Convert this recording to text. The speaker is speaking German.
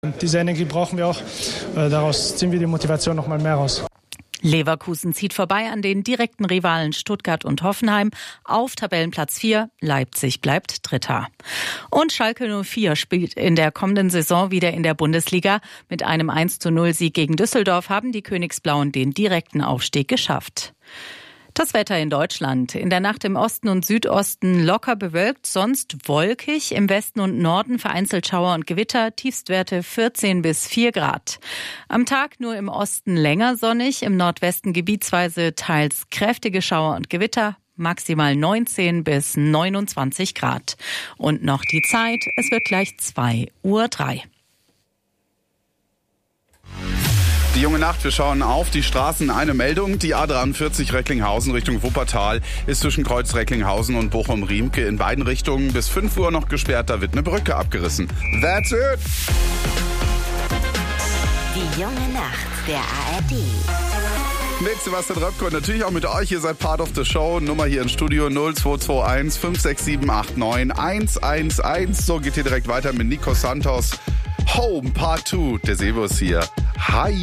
Diese Energie brauchen wir auch. Daraus ziehen wir die Motivation noch mal mehr raus. Leverkusen zieht vorbei an den direkten Rivalen Stuttgart und Hoffenheim auf Tabellenplatz 4. Leipzig bleibt Dritter. Und Schalke 04 spielt in der kommenden Saison wieder in der Bundesliga. Mit einem 1:0-Sieg gegen Düsseldorf haben die Königsblauen den direkten Aufstieg geschafft. Das Wetter in Deutschland. In der Nacht im Osten und Südosten locker bewölkt, sonst wolkig. Im Westen und Norden vereinzelt Schauer und Gewitter. Tiefstwerte 14 bis 4 Grad. Am Tag nur im Osten länger sonnig, im Nordwesten gebietsweise teils kräftige Schauer und Gewitter. Maximal 19 bis 29 Grad. Und noch die Zeit, es wird gleich 2:03 Uhr. Die junge Nacht, wir schauen auf die Straßen. Eine Meldung, die A43 Recklinghausen Richtung Wuppertal ist zwischen Kreuz Recklinghausen und Bochum-Riemke in beiden Richtungen bis 5 Uhr noch gesperrt. Da wird eine Brücke abgerissen. That's it! Die junge Nacht, der ARD. Mit Sebastian Röpke und natürlich auch mit euch. Ihr seid Part of the Show. Nummer hier im Studio 0221 56789 111. So geht hier direkt weiter mit Nico Santos. Home Part 2. Der Sebus hier. Hi!